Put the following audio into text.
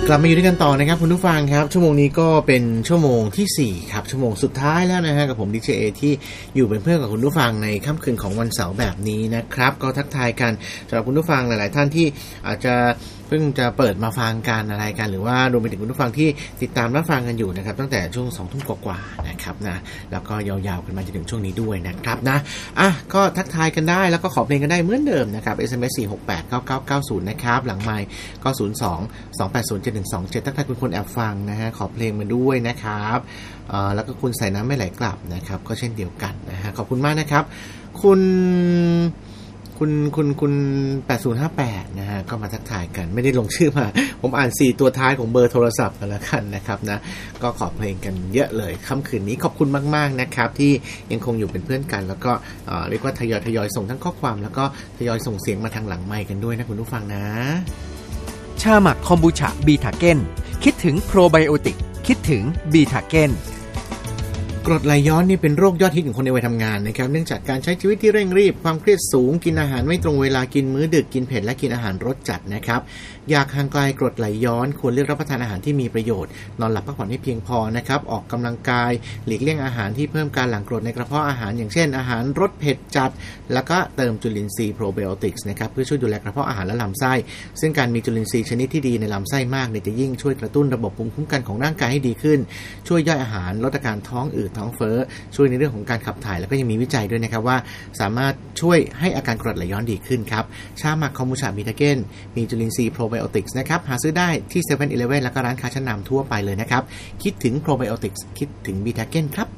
กลับมาอยู่ด้วยกันต่อนะครับคุณผู้ฟังครับชั่วโมงนี้ก็เป็นชั่วโมงที่4ครับชั่วโมงสุดท้ายแล้วนะฮะกับผมดีเจเอที่อยู่เป็นเพื่อนกับคุณผู้ฟังในค่ำคืนของวันเสาร์แบบนี้นะครับก็ทักทายกันสำหรับคุณผู้ฟังหลายๆท่านที่อาจจะเพิ่งจะเปิดมาฟังกันอะไรกันหรือว่ารวมไปถึงคุณผู้ฟังที่ติดตามรับฟังกันอยู่นะครับตั้งแต่ช่วง 20:00 นกว่าๆนะครับนะแล้วก็ยาวๆกันมาจนถึงช่วงนี้ด้วยนะครับนะก็ทักทายกันได้แล้วก็ขอเพลงกันได้เหมือนเดิมนะครับ SMS 4689990นะครับหลังไมค์ก็02-2807127ทักทายคุณคนแอบฟังนะฮะขอเพลงมาด้วยนะครับแล้วก็คุณใส่น้ำไม่ไหลกลับนะครับก็เช่นเดียวกันนะฮะขอบคุณมากนะครับคุณ8058นะฮะก็มาทักทายกันไม่ได้ลงชื่อมาผมอ่าน4ตัวท้ายของเบอร์โทรศัพท์กันแล้วกันนะครับนะก็ขอเพลงกันเยอะเลยค่ำคืนนี้ขอบคุณมากๆนะครับที่ยังคงอยู่เป็นเพื่อนกันแล้วก็เรียกว่าทยอยส่งทั้งข้อความแล้วก็ทยอยส่งเสียงมาทางหลังไมค์กันด้วยนะคุณผู้ฟังนะชาหมักคอมบูชาบีทาเก้นคิดถึงโปรไบโอติกคิดถึงบีทาเก้นกรดไหลย้อนนี่เป็นโรคยอดฮิตของคนในวัยทำงานนะครับเนื่องจากการใช้ชีวิตที่เร่งรีบความเครียดสูงกินอาหารไม่ตรงเวลากินมื้อดึกกินเผ็ดและกินอาหารรสจัดนะครับอยากห่างไกลกรดไหลย้อนควรเลือกรับประทานอาหารที่มีประโยชน์นอนหลับพักผ่อนให้เพียงพอนะครับออกกำลังกายหลีกเลี่ยงอาหารที่เพิ่มการหลั่งกรดในกระเพาะอาหารอย่างเช่นอาหารรสเผ็ดจัดแล้วก็เติมจุลินทรีย์โปรไบโอติกส์นะครับเพื่อช่วยดูแลกระเพาะอาหารและลำไส้ซึ่งการมีจุลินทรีย์ชนิดที่ดีในลำไส้มากจะยิ่งช่วยกระตุ้นระบบภูมิคุ้มกันของร่างกายให้ดีขึ้นช่วยย่อยอาหารลดอาการท้องอืดท้องเฟ้อช่วยในเรื่องของการขับถ่ายแล้วก็ยังมีวิจัยด้วยนะครับว่าสามารถช่วยให้อาการกรดไหลย้อนดีขึ้นครับชาหมักคอมบูชาบีทาเก้นมีจุลินทรีย์โปรไบโอติกส์นะครับหาซื้อได้ที่ 7-Eleven แล้วก็ร้านค้าชั้นนำทั่วไปเลยนะครับคิดถึงโปรไบโอติกส์คิดถึงบีทาเก้นครับ